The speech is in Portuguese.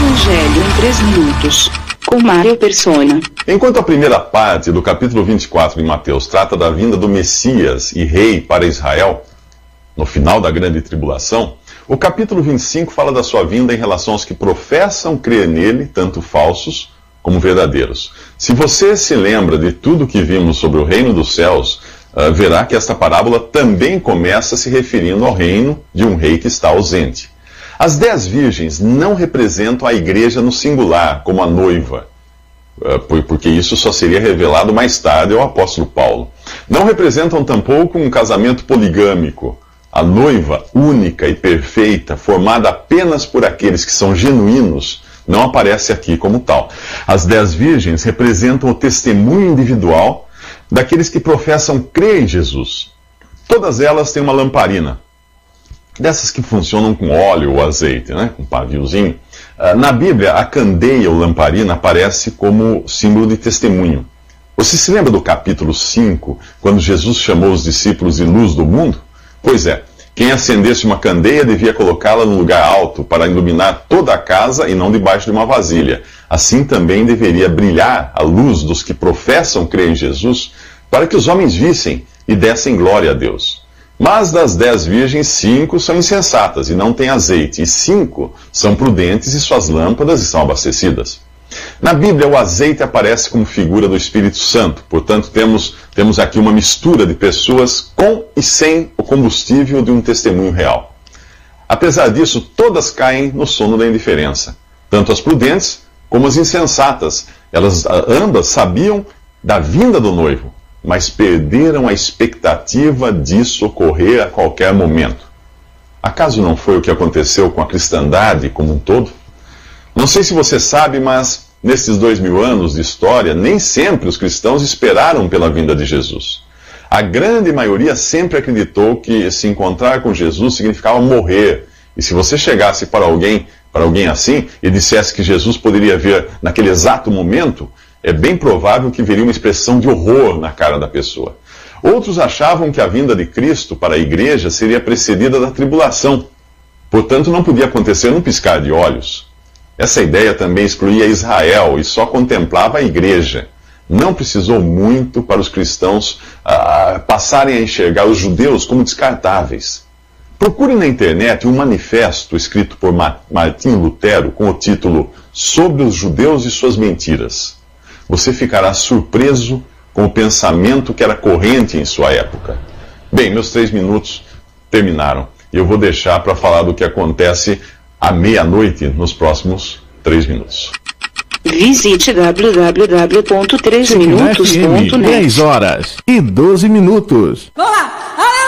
Evangelho em 3 minutos, com Mário Persona. Enquanto a primeira parte do capítulo 24 de Mateus trata da vinda do Messias e Rei para Israel, no final da grande tribulação, o capítulo 25 fala da sua vinda em relação aos que professam crer nele, tanto falsos como verdadeiros. Se você se lembra de tudo que vimos sobre o reino dos céus, verá que esta parábola também começa se referindo ao reino de um rei que está ausente. As 10 virgens não representam a igreja no singular, como a noiva, porque isso só seria revelado mais tarde ao apóstolo Paulo. Não representam tampouco um casamento poligâmico. A noiva única e perfeita, formada apenas por aqueles que são genuínos, não aparece aqui como tal. As 10 virgens representam o testemunho individual daqueles que professam crer em Jesus. Todas elas têm uma lamparina, dessas que funcionam com óleo ou azeite, né? Com paviozinho. Na Bíblia, a candeia ou lamparina aparece como símbolo de testemunho. Você se lembra do capítulo 5, quando Jesus chamou os discípulos de luz do mundo? Pois é, quem acendesse uma candeia devia colocá-la num lugar alto para iluminar toda a casa e não debaixo de uma vasilha. Assim também deveria brilhar a luz dos que professam crer em Jesus, para que os homens vissem e dessem glória a Deus. Mas das 10 virgens, 5 são insensatas e não têm azeite, e 5 são prudentes e suas lâmpadas estão abastecidas. Na Bíblia, o azeite aparece como figura do Espírito Santo, portanto temos aqui uma mistura de pessoas com e sem o combustível de um testemunho real. Apesar disso, todas caem no sono da indiferença, tanto as prudentes como as insensatas. Elas ambas sabiam da vinda do noivo, mas perderam a expectativa disso ocorrer a qualquer momento. Acaso não foi o que aconteceu com a cristandade como um todo? Não sei se você sabe, mas nesses 2000 anos de história, nem sempre os cristãos esperaram pela vinda de Jesus. A grande maioria sempre acreditou que se encontrar com Jesus significava morrer. E se você chegasse para alguém assim e dissesse que Jesus poderia vir naquele exato momento, é bem provável que veria uma expressão de horror na cara da pessoa. Outros achavam que a vinda de Cristo para a igreja seria precedida da tribulação. Portanto, não podia acontecer num piscar de olhos. Essa ideia também excluía Israel e só contemplava a igreja. Não precisou muito para os cristãos passarem a enxergar os judeus como descartáveis. Procure na internet um manifesto escrito por Martinho Lutero com o título Sobre os Judeus e Suas Mentiras. Você ficará surpreso com o pensamento que era corrente em sua época. Bem, meus 3 minutos terminaram. E eu vou deixar para falar do que acontece à meia-noite nos próximos 3 minutos. Visite www.3minutos.net. 10 horas e 12 minutos. Vamos lá!